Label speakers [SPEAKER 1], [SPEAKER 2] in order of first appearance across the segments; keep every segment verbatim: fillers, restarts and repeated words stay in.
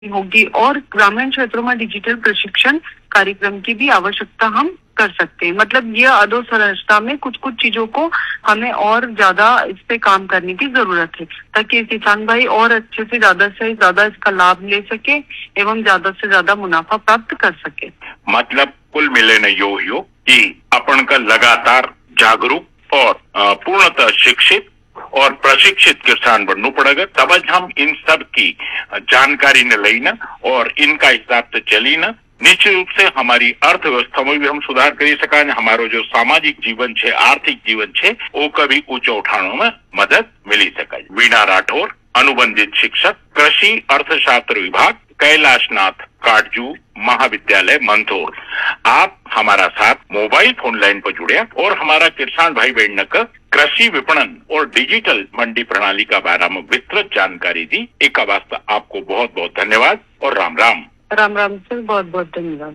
[SPEAKER 1] होगी और ग्रामीण क्षेत्रों में डिजिटल प्रशिक्षण कार्यक्रम की भी आवश्यकता हम कर सकते हैं। मतलब ये अधोसंरचना में कुछ कुछ चीजों को हमें और ज्यादा इस पे काम करने की जरूरत है, ताकि किसान भाई और अच्छे से ज्यादा से ज्यादा इसका लाभ ले सके एवं ज्यादा से ज्यादा मुनाफा प्राप्त कर सके।
[SPEAKER 2] मतलब कुल मिले न यो यो कि अपन का लगातार जागरूक और अ, पूर्णतः शिक्षित और प्रशिक्षित किसान बनना पड़ेगा, तब हम इन सब की जानकारी न लेना और इनका हिसाब से चली न निश्चित रूप से हमारी अर्थव्यवस्था में भी हम सुधार कर सका। हमारो जो सामाजिक जीवन है, आर्थिक जीवन है, वो कभी ऊंचा उठाने में मदद मिली सका। वीणा राठौर, अनुबंधित शिक्षक, कृषि अर्थशास्त्र विभाग, कैलाशनाथ काटजू महाविद्यालय मंदसौर। आप हमारा साथ मोबाइल फोन लाइन पर जुड़े और हमारा किसान भाई बहन का कृषि विपणन और डिजिटल मंडी प्रणाली का बारे में विस्तृत जानकारी दी। एक वास्ते आपको बहुत बहुत धन्यवाद और राम राम।
[SPEAKER 1] राम राम सर, बहुत बहुत धन्यवाद।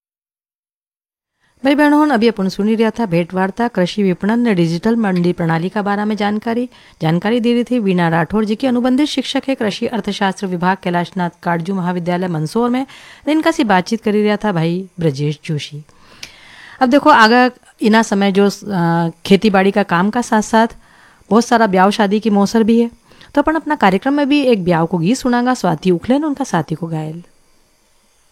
[SPEAKER 3] भाई बहनों, अभी अपन सुनी रहा था भेंट वार्ता कृषि विपणन ने डिजिटल मंडी प्रणाली का बारे में जानकारी जानकारी दे रही थी वीणा राठौर जी की, अनुबंधित शिक्षक है कृषि अर्थशास्त्र विभाग, कैलाशनाथ काटजू महाविद्यालय मंदसौर में। इनका सी बातचीत कर रहा था भाई ब्रजेश जोशी। अब देखो आगे इना समय जो खेती बाड़ी का काम का साथ साथ बहुत सारा ब्याह शादी की मौसर भी है, तो अपन अपना कार्यक्रम में भी एक ब्याह को गीत सुनागा। स्वाति उखले ने उनका साथी को गायल।